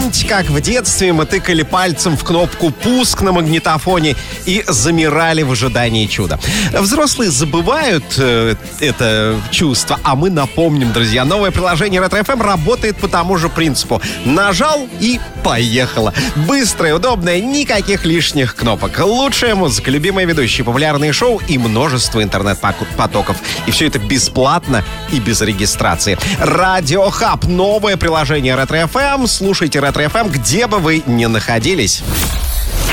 Помните, как в детстве мы тыкали пальцем в кнопку «Пуск» на магнитофоне и замирали в ожидании чуда? Взрослые забывают это чувство, а мы напомним, друзья. Новое приложение Ретро-ФМ работает по тому же принципу. Нажал и поехало. Быстрое, удобное, никаких лишних кнопок. Лучшая музыка, любимые ведущие, популярные шоу и множество интернет-потоков. И все это бесплатно и без регистрации. Радио Хаб. Новое приложение Ретро-ФМ. Слушайте Ретро-ФМ, где бы вы ни находились.